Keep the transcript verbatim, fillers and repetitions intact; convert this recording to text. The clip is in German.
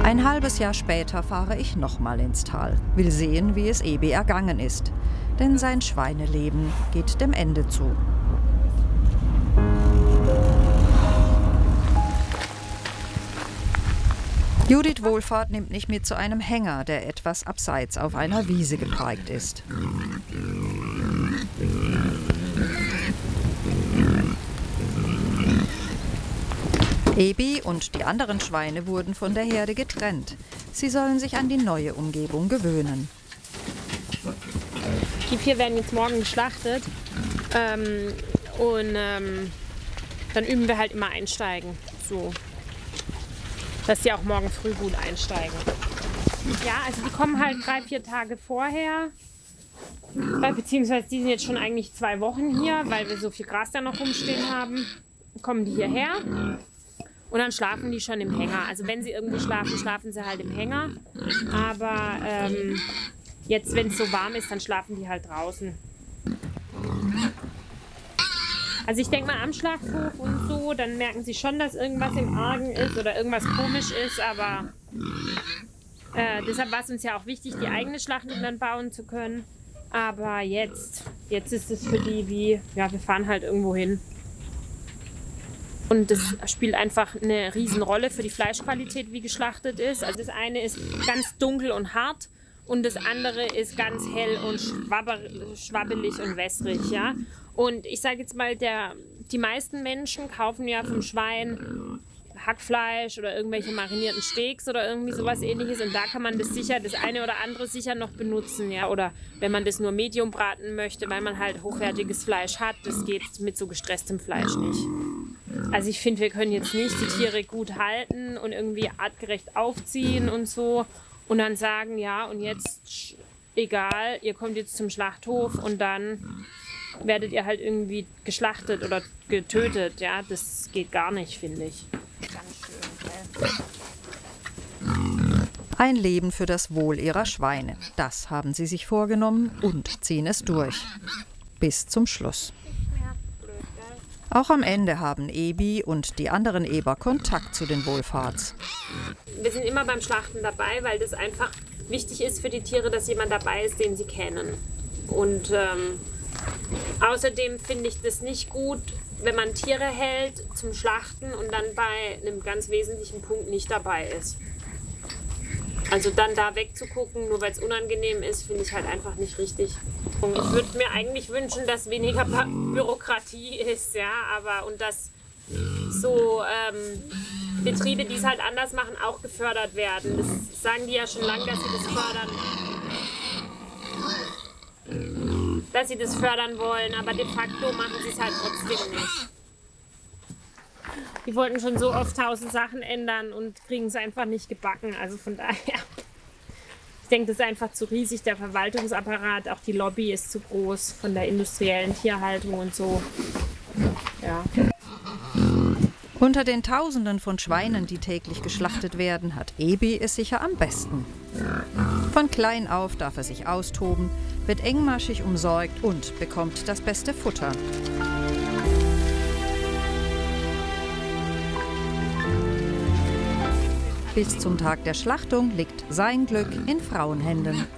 Ein halbes Jahr später fahre ich nochmal ins Tal, will sehen, wie es Ebi ergangen ist. Denn sein Schweineleben geht dem Ende zu. Judith Wohlfahrt nimmt mich mit zu einem Hänger, der etwas abseits auf einer Wiese geparkt ist. Ebi und die anderen Schweine wurden von der Herde getrennt. Sie sollen sich an die neue Umgebung gewöhnen. Die vier werden jetzt morgen geschlachtet ähm, und ähm, dann üben wir halt immer einsteigen, so, dass die auch morgen früh gut einsteigen. Ja, also die kommen halt drei, vier Tage vorher, beziehungsweise die sind jetzt schon eigentlich zwei Wochen hier, weil wir so viel Gras da noch rumstehen haben, kommen die hierher. Und dann schlafen die schon im Hänger. Also wenn sie irgendwo schlafen, schlafen sie halt im Hänger. Aber ähm, jetzt, wenn es so warm ist, dann schlafen die halt draußen. Also ich denke mal am Schlachthof und so, dann merken sie schon, dass irgendwas im Argen ist oder irgendwas komisch ist. Aber äh, deshalb war es uns ja auch wichtig, die eigene Schlachtung dann bauen zu können. Aber jetzt, jetzt ist es für die wie, ja, wir fahren halt irgendwo hin. Und das spielt einfach eine Riesenrolle für die Fleischqualität, wie geschlachtet ist. Also das eine ist ganz dunkel und hart und das andere ist ganz hell und schwabber, schwabbelig und wässrig. Ja? Und ich sage jetzt mal, der, die meisten Menschen kaufen ja vom Schwein Hackfleisch oder irgendwelche marinierten Steaks oder irgendwie sowas Ähnliches. Und da kann man das sicher, das eine oder andere sicher noch benutzen. Ja? Oder wenn man das nur Medium braten möchte, weil man halt hochwertiges Fleisch hat, das geht mit so gestresstem Fleisch nicht. Also ich finde, wir können jetzt nicht die Tiere gut halten und irgendwie artgerecht aufziehen und so und dann sagen, ja und jetzt egal, ihr kommt jetzt zum Schlachthof und dann werdet ihr halt irgendwie geschlachtet oder getötet. Ja, das geht gar nicht, finde ich. Ganz schön. Ein Leben für das Wohl ihrer Schweine. Das haben sie sich vorgenommen und ziehen es durch. Bis zum Schluss. Auch am Ende haben Ebi und die anderen Eber Kontakt zu den Wohlfahrts. Wir sind immer beim Schlachten dabei, weil das einfach wichtig ist für die Tiere, dass jemand dabei ist, den sie kennen. Und ähm, außerdem finde ich das nicht gut, wenn man Tiere hält zum Schlachten und dann bei einem ganz wesentlichen Punkt nicht dabei ist. Also dann da wegzugucken, nur weil es unangenehm ist, finde ich halt einfach nicht richtig. Und ich würde mir eigentlich wünschen, dass weniger Bürokratie ist, ja, aber und dass so ähm, Betriebe, die es halt anders machen, auch gefördert werden. Das sagen die ja schon lange, dass sie das fördern, dass sie das fördern wollen, aber de facto machen sie es halt trotzdem nicht. Die wollten schon so oft tausend Sachen ändern und kriegen es einfach nicht gebacken. Also von daher, ich denke, das ist einfach zu riesig, der Verwaltungsapparat. Auch die Lobby ist zu groß von der industriellen Tierhaltung und so. Ja. Unter den Tausenden von Schweinen, die täglich geschlachtet werden, hat Ebi es sicher am besten. Von klein auf darf er sich austoben, wird engmaschig umsorgt und bekommt das beste Futter. Bis zum Tag der Schlachtung liegt sein Glück in Frauenhänden.